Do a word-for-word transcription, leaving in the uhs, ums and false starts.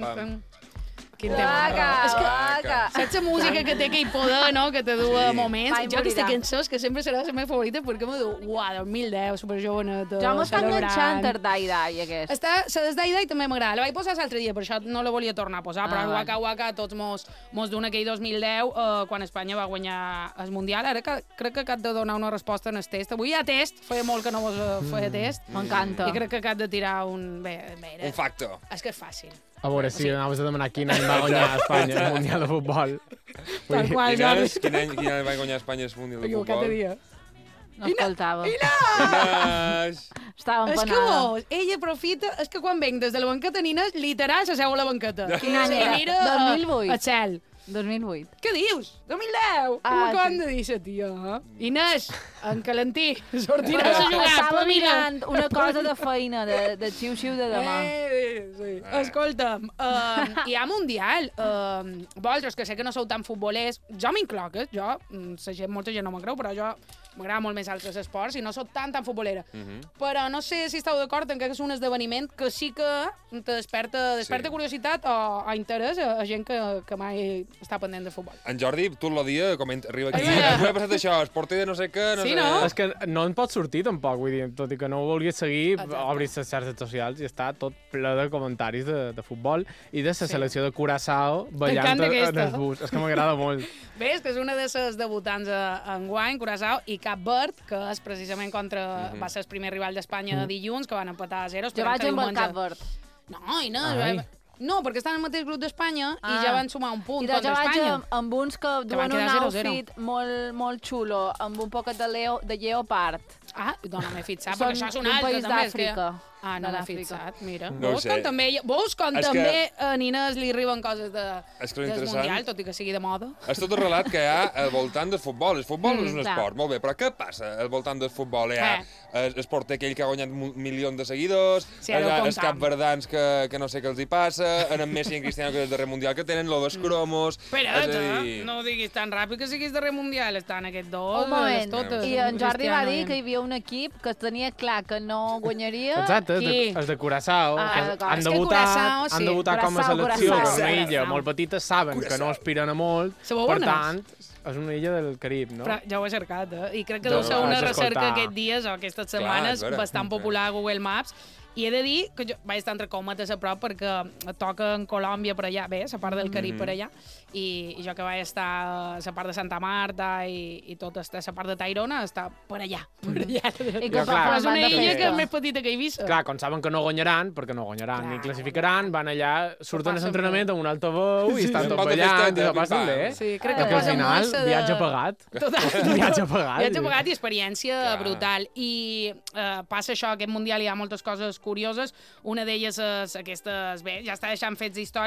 pam. Quin tema. Vaca, És que, vaca. saps la música que té aquell poder, no?, que te du a Sí. moments. Mai Jo aquesta morirà. cançó és que sempre serà la meva favorita perquè m'ho diu, uah, dos mil deu, superjoveneta, Jo m'està enganxant celebrant. el Dai-Dai, aquest. Està, la des d'Aida també m'agrada. La vaig posar l'altre dia, per això no la volia tornar a posar, però Ah, el val. Waka Waka a tots mos, mos dona aquell dos mil deu eh, quan Espanya va guanyar el Mundial. Ara que, crec que cap de donar una resposta en el test. Avui hi ha test, feia molt que no vos eh, feia test. M'encanta. I crec que cap de tirar un... Bé, bé, era... Un factor. És que és fàcil. A veure, si anaves a demanar quin any va guanyar Espanya el Mundial de Futbol. Tal qual, Quin Jordi. any, quin any, quin any va guanyar Espanya el Mundial de Equivocat Futbol? de dia. No escoltava. Inés! Estava És que empanada. vos, ella aprofita... És que quan venc des de la banqueta, Nines, literal, s'asseu a la banqueta. Quin any I era? mira dos mil eh, vuit. el cel. dos mil vuit. Què dius? dos mil deu? Ah, Què m'acaben sí. de dir, sa tia? Eh? Inés, en calentí, sortiràs a Però jugar, estava mira. mirant una cosa de feina, de, de xiu-xiu de demà. Eh, sí. Escolta'm, uh, hi ha Mundial. Uh, vosaltres, que sé que no sou tan futbolers, jo m'incloc, eh? Jo, mm, la gent, molta gent no me creu, però jo m'agrada molt més altres esports i no sóc tan, tan futbolera. Uh -huh. Però no sé si esteu d'acord en que és un esdeveniment que sí que te desperta, desperta Sí. curiositat o, o interès a, a gent que, que mai està pendent de futbol. En Jordi, tot el dia, comenta, arriba aquí, Ai, mira. avui ha passat això, es porta de no sé què, no Sí, sé... no? És que no en pot sortir tampoc, vull dir, tot i que no ho vulguis seguir, Exacte. obris les xarxes socials i està tot ple de comentaris de, de futbol i de la Sí. selecció de Curaçao ballant T'encanta en aquesta. el bus. És que m'agrada molt. Ves que és una de les debutants a enguany, Curaçao, i Cap Verd, que és precisament contra... Mhm. va ser el primer rival d'Espanya de dilluns, que van empatar a zero. Jo Esperem vaig que amb el diumenge- Cap Verd. No, i no, Ai. va- no, perquè estan al mateix grup d'Espanya Ah. i ja van sumar un punt I doncs jo contra vaig Espanya. amb, amb uns que van duen un quedar zero a zero. outfit molt, molt xulo, amb un poquet de, leo, de lleopard. Ah, doncs no m'he fixat, Són perquè això és un d'un altre, país també. és que- d'Àfrica. Ah, no De m'he l'Àfrica. fixat, mira. No ho veus sé. com també, veus com És que- també a Nines li arriben coses de, És que lo del interessant- Mundial, tot i que sigui de moda. És tot el relat que hi ha al voltant del futbol. El futbol Mm, és un clar. esport, molt bé, però què passa al voltant del futbol? Hi ha Eh. el, el porter aquell que ha guanyat mu- milions de seguidors, Sí, ara ho hi ha els comptam. capverdans que, que no sé què els hi passa, en en Messi i en Cristiano, que és el darrer mundial que tenen, lo dels cromos... Espera't, és a eh? dir, no ho diguis tan ràpid que siguis darrer Mundial. Estan aquests dos, Un moment. totes. I en Jordi va Cristiano dir i- que hi havia un equip que tenia clar que no guanyaria. Exacte, és de, Qui? és de Curaçao, Ah, que d'acord. han És que debutat, Curaçao, sí. han debutat com a Curaçao, selecció, que és Curaçao. una illa Curaçao. molt petita, saben que no aspiren a molt, Se veu per on és? tant, és una illa del Carib, no? Però ja ho he cercat, eh? I crec que Jo deu ser una vaig recerca escoltar. aquests dies o aquestes Clar, setmanes és vera. bastant popular a Google Maps. I he de dir que jo vaig estar entre cometes a prop perquè toca en Colòmbia per allà, bé, la part del Carib per allà, i, i jo que vaig estar a la part de Santa Marta i, i tota la part de Tairona, està per allà, per allà. I Jo, que clar. Però és una van de illa festa. que és més petita que Eivissa. Clar, quan saben que no guanyaran, perquè no guanyaran Clar, ni classificaran, van allà, surten a passen l'entrenament amb un altaveu i estan Un tot pot de ballant festeta, i ho passen pim-pam. bé. Sí, crec Ah, que Perquè al posa final, molt de... viatge pagat. Total. Viatge pagat. Viatge pagat i experiència Clar. brutal. I eh, passa això, aquest Mundial hi ha moltes coses curioses. Una d'elles és aquestes... Bé, ja està deixant fets d'història.